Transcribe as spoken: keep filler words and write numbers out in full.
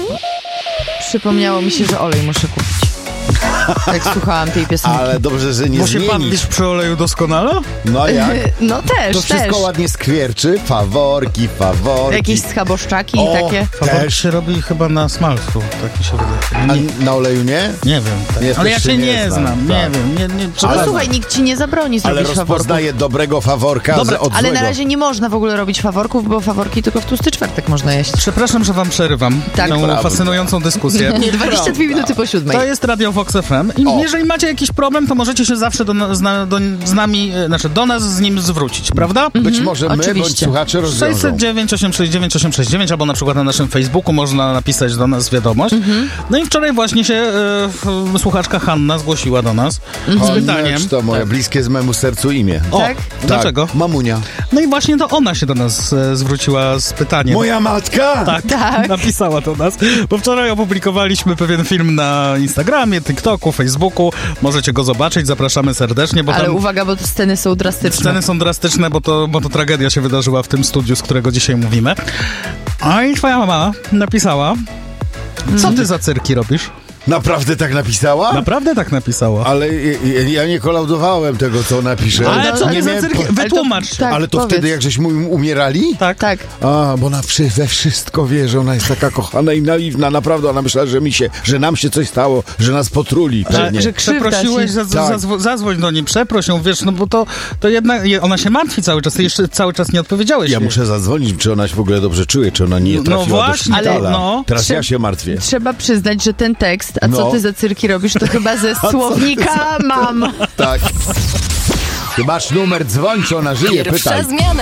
Przypomniało mi się, że olej muszę kupić. Jak słuchałam tej piosenki. Ale dobrze, że nie Bo się zmienić. bawisz przy oleju doskonale? No jak? No też, To wszystko też. ładnie skwierczy. Faworki, faworki. Jakieś schaboszczaki O, i takie. Faworki też. się robi chyba na smalcu, tak mi się wydaje. A Nie, na oleju nie? nie wiem, tak. Nie, ale ja też się się nie, nie znam, znam, nie tak. wiem, nie, nie No przepraszam. słuchaj, nikt ci nie zabroni Ale zrobić faworków. rozpoznaje dobrego faworka Dobra, z od Ale złego. na razie nie można w ogóle robić faworków, bo faworki tylko w tłusty czwartek można jeść. Przepraszam, że wam przerywam Tak. tę Prawda. fascynującą dyskusję. Nie, dwadzieścia dwie minuty po siódmej. To jest Radio Vox F M i O. jeżeli macie jakiś problem, to możecie się zawsze do, na- zna- do, z nami, e, znaczy do nas z nim zwrócić, prawda? Być może my, oczywiście. bądź słuchacze rozwiążą. sześćset dziewięć osiemset sześćdziesiąt dziewięć osiemset sześćdziesiąt dziewięć albo na przykład na naszym Facebooku można napisać do nas wiadomość. No i wczoraj właśnie się e, f- słuchaczka Hanna zgłosiła do nas z pytaniem. Honecz to moje bliskie z memu sercu imię. O, Tak? dlaczego? Tak, mamunia. No i właśnie to ona się do nas e, zwróciła z pytaniem. Moja matka! Tak, Tak. napisała do nas, bo wczoraj opublikowaliśmy pewien film na Instagramie, TikToku, Facebooku. Możecie go zobaczyć, zapraszamy serdecznie, bo Ale tam uwaga, bo te sceny są drastyczne. sceny są drastyczne, bo to, bo to tragedia się wydarzyła w tym studiu, z którego dzisiaj mówimy. A i twoja mama napisała, co ty za cyrki robisz? Naprawdę tak napisała? Naprawdę tak napisała. Ale ja, ja- ja nie kolaudowałem tego, co napisze. Ale co nie ty za miałem cyrki? po- Wytłumacz. Ale to- tak. Ale to powiedz. wtedy, jak żeśmy um- umierali? Tak. Tak. A, bo ona wszy- we wszystko wie, że ona jest taka kochana i naiwna. Naprawdę ona myślała, że mi się, że nam się coś stało, że nas potruli pewnie. że krzywda Przeprosiłeś, się- za, za, Tak. zadzwo- zadzwoń do niej, przeproś ją, wiesz, no bo to, to jednak, je- ona się martwi cały czas, ty jeszcze cały czas nie odpowiedziałeś Ja jej. muszę zadzwonić, czy ona się w ogóle dobrze czuje, czy ona nie No trafiła właśnie, do szpitala. ale- no. Teraz Trze- ja się martwię. Trzeba przyznać, że ten tekst, a co No. ty za cyrki robisz, to chyba ze słownika mam. Tak. Ty masz numer, dzwoń, czy ona żyje, Pierwsza pytaj. zmiana.